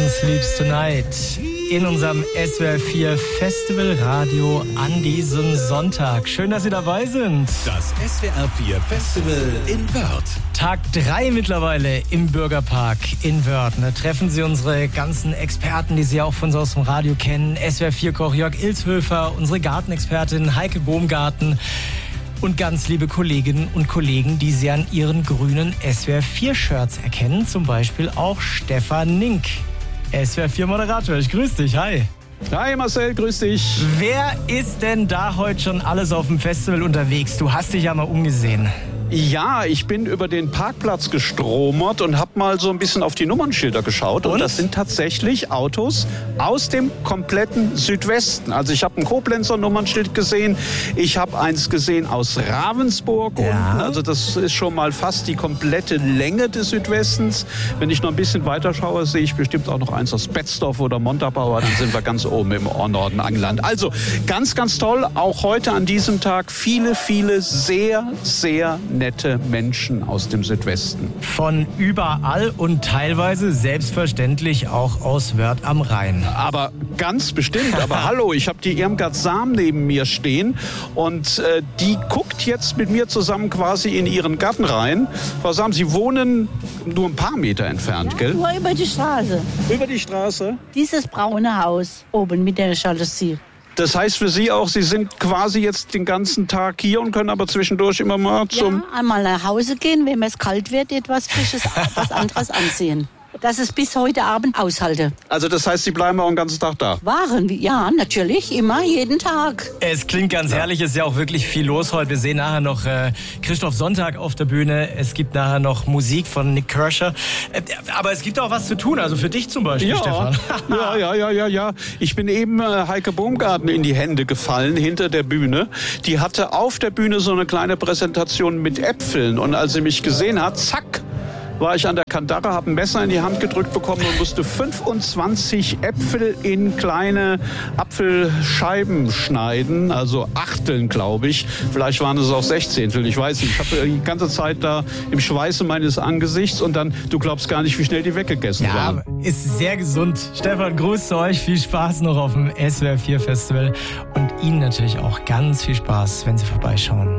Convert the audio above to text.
Sleeps Tonight in unserem SWR 4 Festival Radio an diesem Sonntag. Schön, dass Sie dabei sind. Das SWR 4 Festival in Wörth. Tag 3 mittlerweile im Bürgerpark in Wörth. Da treffen Sie unsere ganzen Experten, die Sie auch von so aus dem Radio kennen. SWR 4-Koch Jörg Ilshöfer, unsere Gartenexpertin Heike Bohmgarten und ganz liebe Kolleginnen und Kollegen, die Sie an ihren grünen SWR 4-Shirts erkennen. Zum Beispiel auch Stefan Nink, SWR 4-Moderator. Ich grüße dich, hi. Hi Marcel, grüß dich. Wer ist denn da heute schon alles auf dem Festival unterwegs? Du hast dich ja mal umgesehen. Ja, ich bin über den Parkplatz gestromert und habe mal so ein bisschen auf die Nummernschilder geschaut. Und das sind tatsächlich Autos aus dem kompletten Südwesten. Also ich habe ein Koblenzer Nummernschild gesehen. Ich habe eins gesehen aus Ravensburg unten. Also das ist schon mal fast die komplette Länge des Südwestens. Wenn ich noch ein bisschen weiter schaue, sehe ich bestimmt auch noch eins aus Betzdorf oder Montabaur. Dann sind wir ganz oben im Norden angelangt. Also ganz, ganz toll. Auch heute an diesem Tag viele, viele sehr, sehr nette Menschen aus dem Südwesten. Von überall und teilweise selbstverständlich auch aus Wörth am Rhein. Aber ganz bestimmt. Aber hallo, ich habe die Irmgard Sam neben mir stehen und die guckt jetzt mit mir zusammen quasi in ihren Garten rein. Frau Sam, Sie wohnen nur ein paar Meter entfernt, gell? Nur über die Straße. Über die Straße? Dieses braune Haus oben mit der Jalousie. Das heißt für Sie auch, Sie sind quasi jetzt den ganzen Tag hier und können aber zwischendurch immer mal einmal nach Hause gehen, wenn es kalt wird, etwas Frisches, was anderes anziehen. Dass es bis heute Abend aushalte. Also das heißt, Sie bleiben auch den ganzen Tag da? Ja, natürlich, immer, jeden Tag. Es klingt ganz herrlich, es ist ja auch wirklich viel los heute. Wir sehen nachher noch Christoph Sonntag auf der Bühne. Es gibt nachher noch Musik von Nick Kershaw. Aber es gibt auch was zu tun, also für dich zum Beispiel, Stefan. Ja. Ich bin eben Heike Bohmgarten in die Hände gefallen, hinter der Bühne. Die hatte auf der Bühne so eine kleine Präsentation mit Äpfeln. Und als sie mich gesehen hat, zack, war ich an der Kandare, habe ein Messer in die Hand gedrückt bekommen und musste 25 Äpfel in kleine Apfelscheiben schneiden, also Achteln, glaube ich. Vielleicht waren es auch Sechzehntel, ich weiß nicht. Ich habe die ganze Zeit da im Schweiße meines Angesichts und dann, du glaubst gar nicht, wie schnell die weggegessen waren. Ja, ist sehr gesund. Stefan, Gruß zu euch, viel Spaß noch auf dem SWR 4 Festival und Ihnen natürlich auch ganz viel Spaß, wenn Sie vorbeischauen.